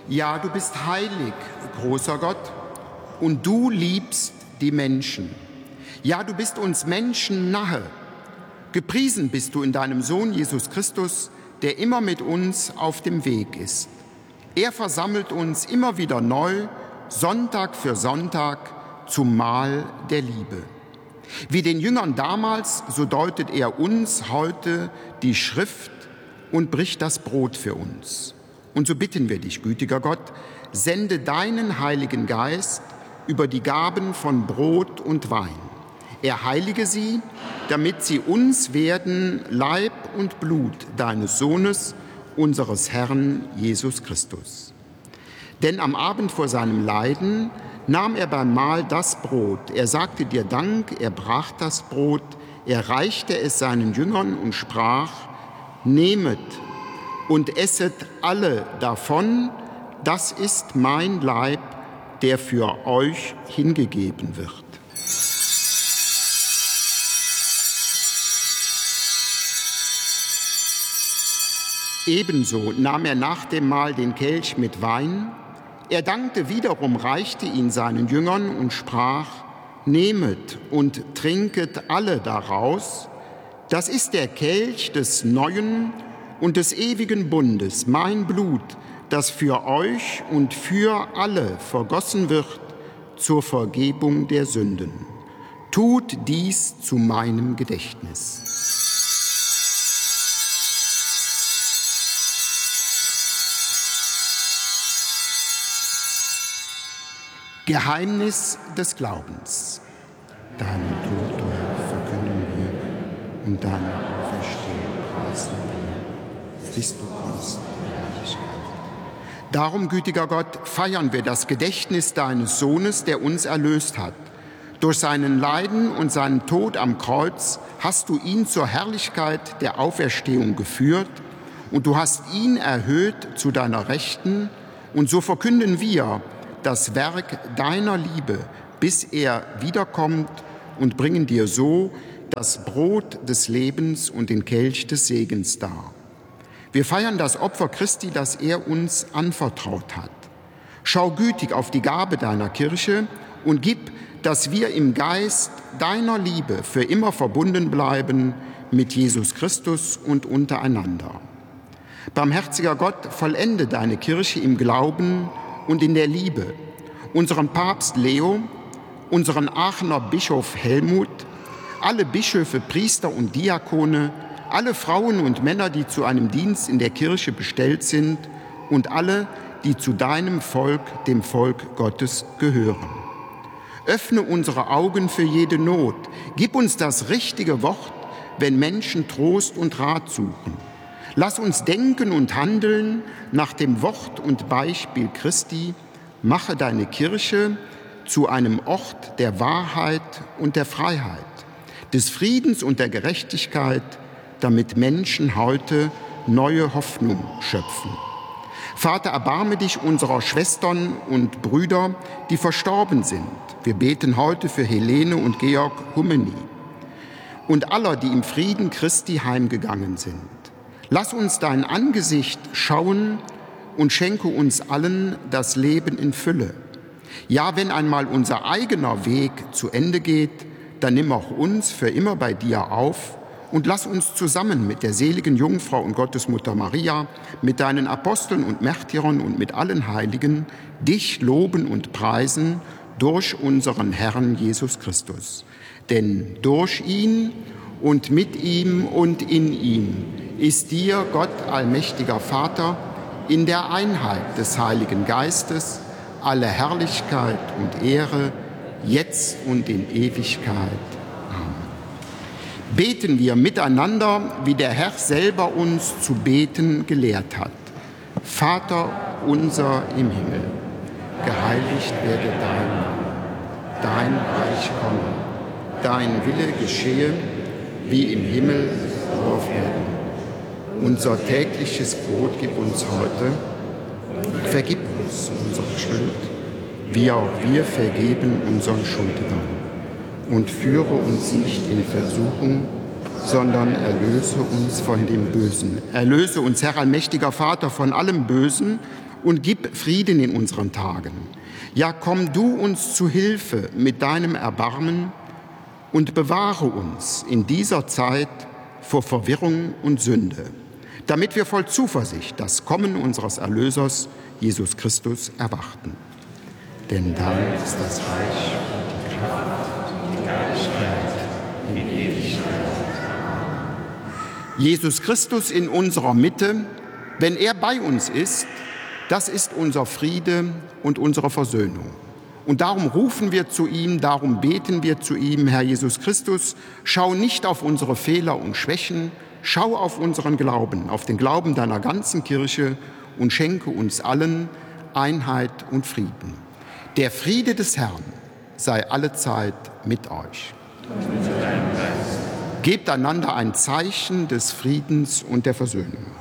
Ja, du bist heilig, großer Gott, und du liebst die Menschen. Ja, du bist uns Menschen nahe. Gepriesen bist du in deinem Sohn Jesus Christus, der immer mit uns auf dem Weg ist. Er versammelt uns immer wieder neu, Sonntag für Sonntag, zum Mahl der Liebe. Wie den Jüngern damals, so deutet er uns heute die Schrift und bricht das Brot für uns. Und so bitten wir dich, gütiger Gott, sende deinen Heiligen Geist über die Gaben von Brot und Wein. Er heilige sie, damit sie uns werden Leib und Blut deines Sohnes, unseres Herrn Jesus Christus. Denn am Abend vor seinem Leiden nahm er beim Mahl das Brot. Er sagte dir Dank, er brach das Brot, er reichte es seinen Jüngern und sprach: Nehmet und esset alle davon, das ist mein Leib, der für euch hingegeben wird. Ebenso nahm er nach dem Mahl den Kelch mit Wein. Er dankte wiederum, reichte ihn seinen Jüngern und sprach: Nehmet und trinket alle daraus. Das ist der Kelch des neuen und des ewigen Bundes, mein Blut, das für euch und für alle vergossen wird zur Vergebung der Sünden. Tut dies zu meinem Gedächtnis. Geheimnis des Glaubens. Deinen Tod verkünden wir und deine Auferstehung preisen wir, bis du kommst in Herrlichkeit. Darum, gütiger Gott, feiern wir das Gedächtnis deines Sohnes, der uns erlöst hat. Durch seinen Leiden und seinen Tod am Kreuz hast du ihn zur Herrlichkeit der Auferstehung geführt und du hast ihn erhöht zu deiner Rechten. Und so verkünden wir das Werk deiner Liebe, bis er wiederkommt, und bringen dir so das Brot des Lebens und den Kelch des Segens dar. Wir feiern das Opfer Christi, das er uns anvertraut hat. Schau gütig auf die Gabe deiner Kirche und gib, dass wir im Geist deiner Liebe für immer verbunden bleiben mit Jesus Christus und untereinander. Barmherziger Gott, vollende deine Kirche im Glauben und in der Liebe, unseren Papst Leo, unseren Aachener Bischof Helmut, alle Bischöfe, Priester und Diakone, alle Frauen und Männer, die zu einem Dienst in der Kirche bestellt sind, und alle, die zu deinem Volk, dem Volk Gottes, gehören. Öffne unsere Augen für jede Not. Gib uns das richtige Wort, wenn Menschen Trost und Rat suchen. Lass uns denken und handeln nach dem Wort und Beispiel Christi. Mache deine Kirche zu einem Ort der Wahrheit und der Freiheit, des Friedens und der Gerechtigkeit, damit Menschen heute neue Hoffnung schöpfen. Vater, erbarme dich unserer Schwestern und Brüder, die verstorben sind. Wir beten heute für Helene und Georg Hummeni und aller, die im Frieden Christi heimgegangen sind. Lass uns dein Angesicht schauen und schenke uns allen das Leben in Fülle. Ja, wenn einmal unser eigener Weg zu Ende geht, dann nimm auch uns für immer bei dir auf und lass uns zusammen mit der seligen Jungfrau und Gottesmutter Maria, mit deinen Aposteln und Märtyrern und mit allen Heiligen dich loben und preisen durch unseren Herrn Jesus Christus. Denn durch ihn und mit ihm und in ihm ist dir, Gott, allmächtiger Vater, in der Einheit des Heiligen Geistes alle Herrlichkeit und Ehre, jetzt und in Ewigkeit. Amen. Beten wir miteinander, wie der Herr selber uns zu beten gelehrt hat. Vater unser im Himmel, geheiligt werde dein Name, dein Reich komme, dein Wille geschehe, wie im Himmel so auf Erden. Unser tägliches Brot gib uns heute, vergib uns unsere Schuld, wie auch wir vergeben unseren Schuldigern. Und führe uns nicht in Versuchung, sondern erlöse uns von dem Bösen. Erlöse uns, Herr allmächtiger Vater, von allem Bösen und gib Frieden in unseren Tagen. Ja, komm du uns zu Hilfe mit deinem Erbarmen und bewahre uns in dieser Zeit vor Verwirrung und Sünde, damit wir voll Zuversicht das Kommen unseres Erlösers, Jesus Christus, erwarten. Denn dein ist das Reich und die Kraft und die Herrlichkeit in Ewigkeit. Jesus Christus in unserer Mitte, wenn er bei uns ist, das ist unser Friede und unsere Versöhnung. Und darum rufen wir zu ihm, darum beten wir zu ihm, Herr Jesus Christus, schau nicht auf unsere Fehler und Schwächen, schau auf unseren Glauben, auf den Glauben deiner ganzen Kirche und schenke uns allen Einheit und Frieden. Der Friede des Herrn sei allezeit mit euch. Gebt einander ein Zeichen des Friedens und der Versöhnung.